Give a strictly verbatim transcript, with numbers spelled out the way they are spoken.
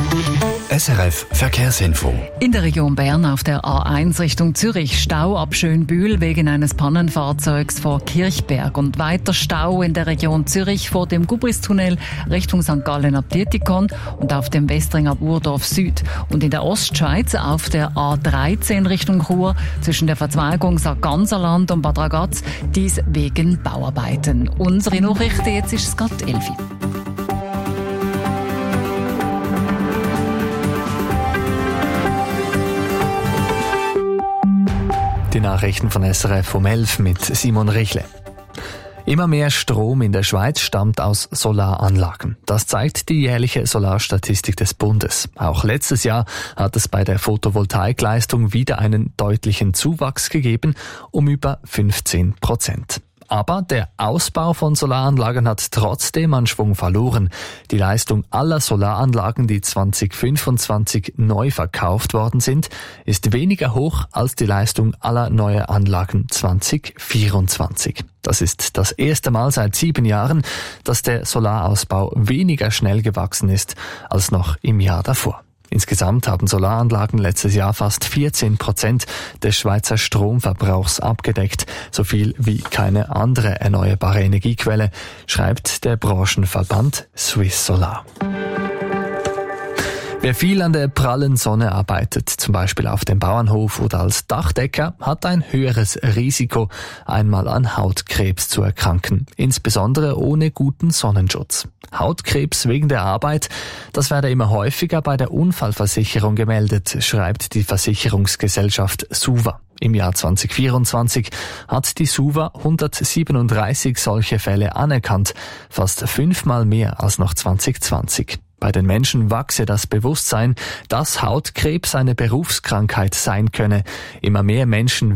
S R F Verkehrsinfo. In der Region Bern auf der A eins Richtung Zürich Stau ab Schönbühl wegen eines Pannenfahrzeugs vor Kirchberg und weiter Stau in der Region Zürich vor dem Gubristunnel Richtung Sankt Gallen ab Dietikon und auf dem Westring ab Urdorf Süd und in der Ostschweiz auf der A dreizehn Richtung Chur zwischen der Verzweigung Sarganserland und Bad Ragaz, dies wegen Bauarbeiten. Unsere Nachrichten, jetzt ist es gerade elf Uhr. Die Nachrichten von S R F um elf mit Simon Richle. Immer mehr Strom in der Schweiz stammt aus Solaranlagen. Das zeigt die jährliche Solarstatistik des Bundes. Auch letztes Jahr hat es bei der Photovoltaikleistung wieder einen deutlichen Zuwachs gegeben, um über fünfzehn Prozent. Aber der Ausbau von Solaranlagen hat trotzdem an Schwung verloren. Die Leistung aller Solaranlagen, die zwanzig fünfundzwanzig neu verkauft worden sind, ist weniger hoch als die Leistung aller neuen Anlagen zwanzig vierundzwanzig. Das ist das erste Mal seit sieben Jahren, dass der Solarausbau weniger schnell gewachsen ist als noch im Jahr davor. Insgesamt haben Solaranlagen letztes Jahr fast vierzehn Prozent des Schweizer Stromverbrauchs abgedeckt, so viel wie keine andere erneuerbare Energiequelle, schreibt der Branchenverband Swiss Solar. Wer viel an der prallen Sonne arbeitet, zum Beispiel auf dem Bauernhof oder als Dachdecker, hat ein höheres Risiko, einmal an Hautkrebs zu erkranken, insbesondere ohne guten Sonnenschutz. Hautkrebs wegen der Arbeit, das werde immer häufiger bei der Unfallversicherung gemeldet, schreibt die Versicherungsgesellschaft SUVA. Im Jahr zwanzig vierundzwanzig hat die SUVA hundertsiebenunddreißig solche Fälle anerkannt, fast fünfmal mehr als noch zwanzig zwanzig. Bei den Menschen wachse das Bewusstsein, dass Hautkrebs eine Berufskrankheit sein könne. Immer mehr Menschen